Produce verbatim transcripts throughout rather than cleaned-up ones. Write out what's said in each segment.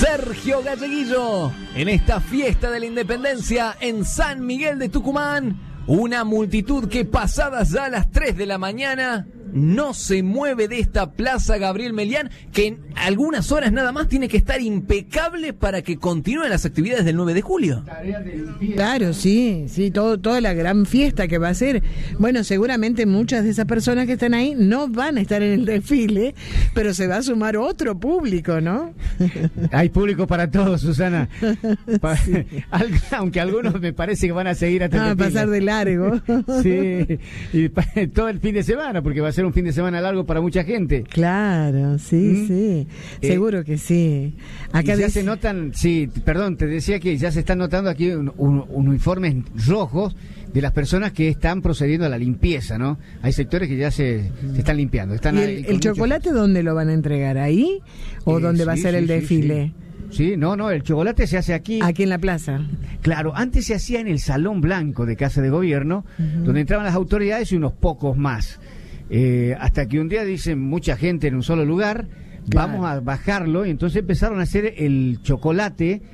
Sergio Galleguillo, en esta fiesta de la independencia en San Miguel de Tucumán, una multitud que pasadas ya las tres de la mañana no se mueve de esta plaza Gabriel Melián, que en algunas horas nada más tiene que estar impecable para que continúen las actividades del nueve de julio. Claro, sí, sí, todo, toda la gran fiesta que va a ser. Bueno, seguramente muchas de esas personas que están ahí no van a estar en el desfile, pero se va a sumar otro público, ¿no? Hay público para todos, Susana. Pa- Sí. Al- aunque algunos me parece que van a seguir hasta Ah, el desfile. pasar de largo. Sí, y pa- todo el fin de semana, porque va a ser un fin de semana largo para mucha gente. Claro, sí, ¿Mm? sí, Eh, seguro que sí. Acá y ya dice- se notan, sí, perdón, te decía que ya se están notando aquí un- un- uniformes rojos de las personas que están procediendo a la limpieza, ¿no? Hay sectores que ya se, se están limpiando. Están ¿Y ahí el, con el mucho- chocolate dónde lo van a entregar? ¿Ahí? ¿O Eh, dónde va a sí, ser sí, el sí, desfile? Sí. Sí, no, no, el chocolate se hace aquí. Aquí en la plaza. Claro, antes se hacía en el Salón Blanco de Casa de Gobierno, Ujú. donde entraban las autoridades y unos pocos más. Eh, hasta que un día dicen mucha gente en un solo lugar, Claro. vamos a bajarlo, y entonces empezaron a hacer el chocolate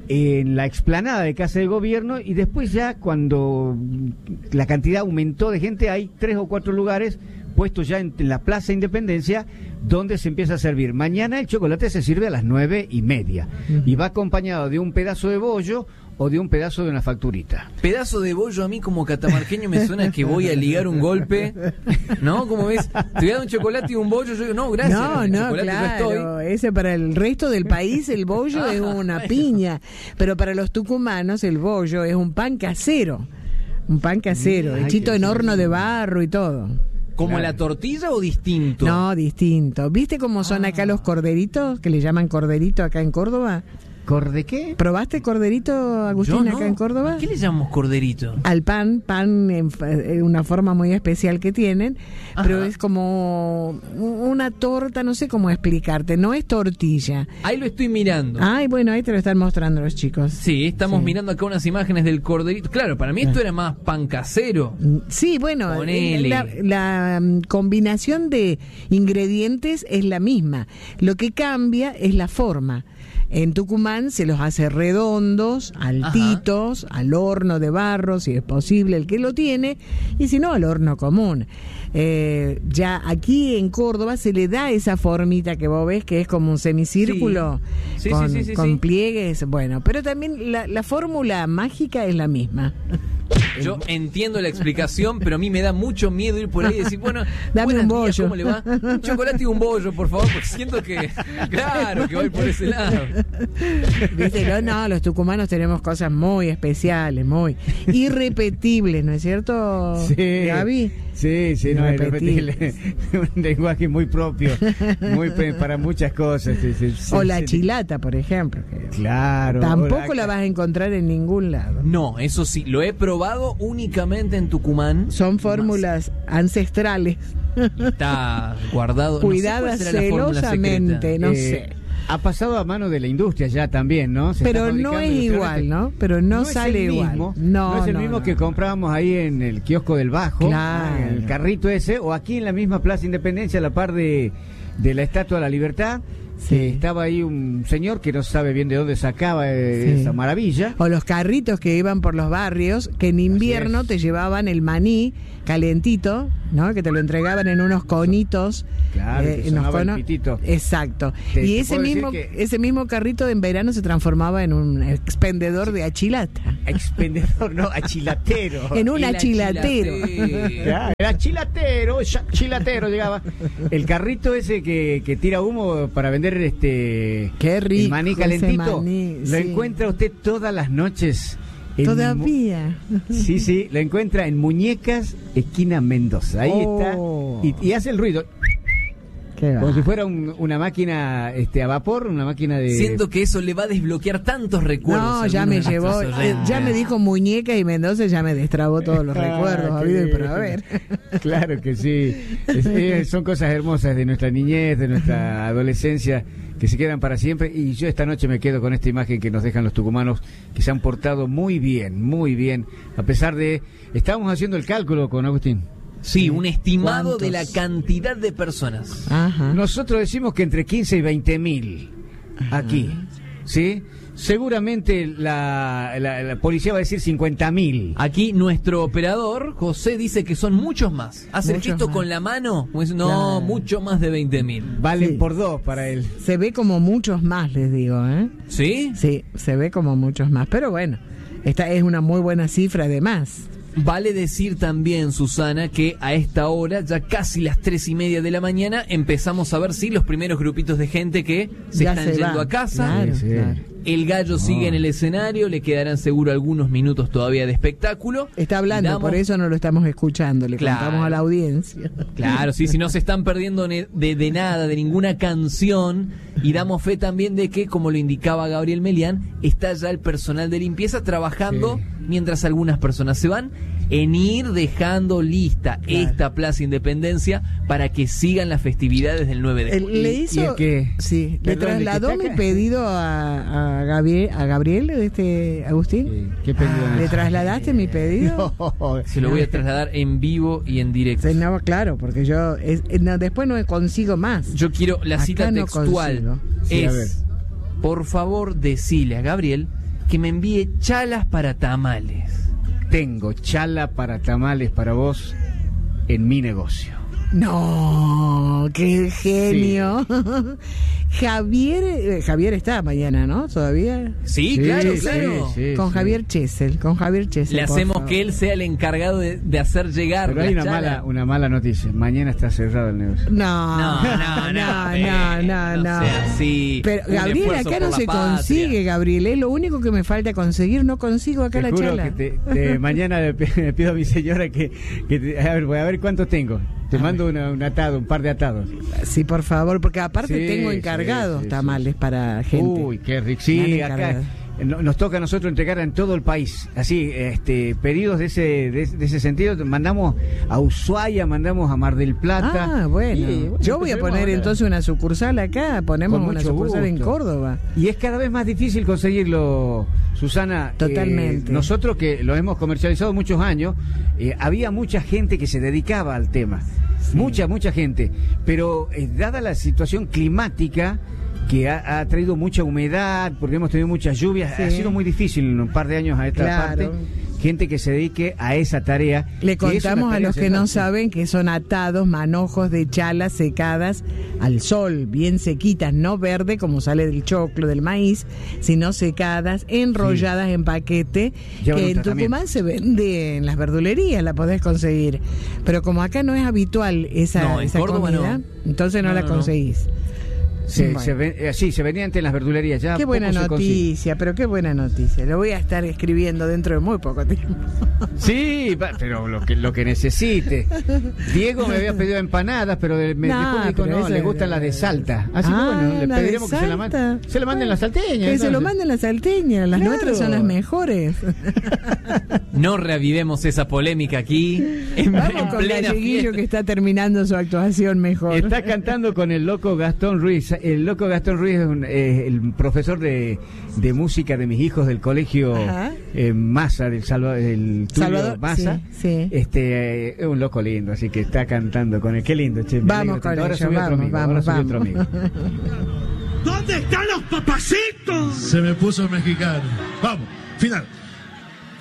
en la explanada de Casa de Gobierno, y después ya cuando la cantidad aumentó de gente, hay tres o cuatro lugares puestos ya en, en la Plaza Independencia, donde se empieza a servir. Mañana el chocolate se sirve a las nueve y media, Ujú. y va acompañado de un pedazo de bollo o de un pedazo de una facturita. Pedazo de bollo, a mí como catamarqueño me suena que voy a ligar un golpe, ¿no? Como ves, te voy a dar un chocolate y un bollo, yo digo, no, gracias. No, el no, chocolate claro. estoy. Ese para el resto del país el bollo es una piña, pero para los tucumanos el bollo es un pan casero, un pan casero, Ay, hechito qué en horno de lindo. barro y todo. ¿Como Claro. la tortilla o distinto? No, distinto. ¿Viste cómo son acá los corderitos, que le llaman corderito acá en Córdoba? ¿Cor de qué? ¿Probaste corderito, Agustín, Yo no. acá en Córdoba? ¿A qué le llamamos corderito? Al pan, pan en fa- en una forma muy especial que tienen, pero Ajá. es como una torta, no sé cómo explicarte, no es tortilla. Ahí lo estoy mirando. Ay, bueno, ahí te lo están mostrando los chicos. Sí, estamos Sí. mirando acá unas imágenes del corderito. Claro, para mí esto era más pan casero. Sí, bueno, Ponele. la, la, mm, combinación de ingredientes es la misma. Lo que cambia es la forma. En Tucumán se los hace redondos, altitos, al horno de barro, si es posible el que lo tiene, y si no, al horno común. Eh, ya aquí en Córdoba se le da esa formita que vos ves, que es como un semicírculo, Sí. Sí, con, sí, sí, sí, con sí. pliegues. Bueno, pero también la, la fórmula mágica es la misma. Yo entiendo la explicación, pero a mí me da mucho miedo ir por ahí y decir, bueno, Dame buenos un días, bollo. ¿cómo le va? Un chocolate y un bollo, por favor, porque siento que, claro, que voy por ese lado. ¿Viste? No, no, los tucumanos tenemos cosas muy especiales, muy irrepetibles, ¿no es cierto, Sí, Gaby? sí, sí, no, es Irrepetibles. repetible. Un lenguaje muy propio, muy pe- para muchas cosas. Sí, sí, sí, O la sí. chilata, por ejemplo. que Claro. Tampoco o la vas a encontrar en ningún lado. No, eso sí, lo he probado únicamente en Tucumán. Son fórmulas ancestrales, Está guardado. no sé cuidadas cuál será la fórmula celosamente, secreta. no Eh, sé. Ha pasado a mano de la industria ya también, ¿no? Se Pero está no fabricando es igual, industrialmente. ¿no? Pero no, es sale el igual. mismo, No, no es el no, mismo no. que comprábamos ahí en el kiosco del Bajo, Claro. el carrito ese, o aquí en la misma Plaza Independencia, a la par de, de la Estatua de la Libertad. Sí. Que estaba ahí un señor que no sabe bien de dónde sacaba eh, Sí. esa maravilla. O los carritos que iban por los barrios, que en invierno es. te llevaban el maní calentito, ¿no? Que te lo entregaban en unos conitos. Claro, que en unos sonaba el conos. pitito. Exacto. Te- y te ese puedo decir mismo, que- ese mismo carrito en verano se transformaba en un expendedor de achilata. Expendedor, no, achilatero. En un El achilatero. achilatero. Ya, era chilatero, ya- chilatero llegaba. El carrito ese que, que tira humo para vender este Qué rico el maní ese calentito. maní, Lo sí. encuentra usted todas las noches. en Todavía. Mu- Sí, sí, lo encuentra en Muñecas, esquina Mendoza. Ahí Oh. está. Y, y hace el ruido. Qué Como va. si fuera un- una máquina este, a vapor, una máquina de... Siento que eso le va a desbloquear tantos recuerdos. No, a ya algunos me de llevó, nuestros eh, oyentes. ya me dijo muñeca y Mendoza, ya me destrabó todos los Ah, recuerdos, qué habido y por bien. haber. Claro que sí. Es- eh, son cosas hermosas de nuestra niñez, de nuestra adolescencia, que se quedan para siempre. Y yo esta noche me quedo con esta imagen que nos dejan los tucumanos, que se han portado muy bien, muy bien. A pesar de... Estábamos haciendo el cálculo con Agustín. Sí, un estimado ¿Cuántos? de la cantidad de personas. Ajá. Nosotros decimos que entre quince y veinte mil aquí. ¿sí? Seguramente la, la, la policía va a decir cincuenta mil. Aquí nuestro operador, José, dice que son muchos más. Hace el Muchos gesto más. con la mano, como dice, no, Claro. mucho más de veinte mil. Valen Sí. por dos para él. Se ve como muchos más, les digo, ¿eh? ¿Sí? Sí, se ve como muchos más. Pero bueno, esta es una muy buena cifra además. Vale decir también, Susana, que a esta hora, ya casi las tres y media de la mañana, empezamos a ver, sí, los primeros grupitos de gente que se Ya están se yendo va. a casa. Claro, Sí, sí. claro. El gallo sigue en el escenario, le quedarán seguro algunos minutos todavía de espectáculo. Está hablando, Damos- por eso no lo estamos escuchando, le Claro. contamos a la audiencia. Claro, sí, si no se están perdiendo ne- de, de nada, de ninguna canción. Y damos fe también de que, como lo indicaba Gabriel Melián, está ya el personal de limpieza trabajando Sí. mientras algunas personas se van, en ir dejando lista Claro. esta Plaza Independencia para que sigan las festividades del nueve de El- julio. le y hizo, el que- sí, le perdón, el que trasladó está mi acá. pedido a, a Gabriel, a Gabriel, este Agustín. Sí, ¿qué pedido ¿Le es? trasladaste mi pedido? No. Se lo voy a trasladar en vivo y en directo. Sí, no, claro, porque yo es- no, después no consigo más. Yo quiero la Acá cita no textual. consigo. Sí, a ver. Es, por favor, decile a Gabriel que me envíe chalas para tamales. Tengo chala para tamales para vos en mi negocio. No, qué genio. Javier, eh, Javier está mañana, ¿no? Todavía. Sí, Sí, claro, sí, claro. sí. Con Javier Chesel, con Javier Chesel. Le por hacemos favor. que él sea el encargado de, de hacer llegar. Pero hay las una chalas. mala, una mala noticia. Mañana está cerrado el negocio. No, No, no, no, no, eh, no, no. sea así. Pero Un Gabriel, esfuerzo acá por no la se patria. consigue, Gabriel. Es lo único que me falta conseguir. No consigo acá Te la juro chala. que te- te- mañana le pi- le pido a mi señora que, que te- a ver, voy a ver cuánto tengo. Te mando una- un atado, un par de atados. Sí, por favor, porque aparte Sí, tengo sí, encargados sí, tamales sí. para gente. Uy, qué rico. Me Sí, han acá encargado. no- nos toca a nosotros entregar en todo el país. Así, este, pedidos de ese, de, de ese sentido. Mandamos a Ushuaia, mandamos a Mar del Plata. Ah, bueno. Y, bueno, Yo voy a empezaremos poner ahora. entonces una sucursal acá. Ponemos Con una mucho sucursal en gusto. Córdoba. Y es cada vez más difícil conseguirlo, Susana. Totalmente. Eh, nosotros que lo hemos comercializado muchos años, eh, había mucha gente que se dedicaba al tema. Mucha, mucha gente. Pero eh, dada la situación climática que ha, ha traído mucha humedad, porque hemos tenido muchas lluvias, Sí. ha sido muy difícil en un par de años a esta Claro. parte. Gente que se dedique a esa tarea. Le Y es una contamos a tarea los que no central. saben que son atados, manojos de chalas secadas al sol, bien sequitas, no verde como sale del choclo, del maíz, sino secadas, enrolladas en paquete, Llevan que un en tratamiento. Tucumán se vende en las verdulerías, la podés conseguir. Pero como acá no es habitual esa, No, en esa Córdoba comida, no. entonces no, No, la no, no. conseguís. Se, Bueno. se ven- eh, sí, se venía antes en las verdulerías. Ya Qué buena poco se consigue. noticia, pero qué buena noticia. Lo voy a estar escribiendo dentro de muy poco tiempo. Sí, va, pero lo que lo que necesite. Diego me había pedido empanadas, pero de- me, No, después me dijo, pero no, eso le es- gustan las de Salta. Así que Ah, bueno, le la de pediremos que se la, Salta. manden, se la manden las salteñas. Que se lo entonces. manden las salteñas, las Claro. nuestras son las mejores. No reavivemos esa polémica aquí. En, en Vamos con plena Galleguillo fiesta. que está terminando su actuación mejor. Está cantando con el loco Gastón Ruiz. El loco Gastón Ruiz es un, eh, el profesor de, de música de mis hijos del colegio Ajá. eh, Massa, del, Salva, del Tulio Salvador, Massa. sí, sí. Este, eh, es un loco lindo, así que está cantando con él. Qué lindo, che. me Vamos alegro con tanto. Ahora ello, subió otro vamos, amigo, vamos, ahora subió vamos. otro amigo. ¿Dónde están los papacitos? Se me puso mexicano. Vamos, final.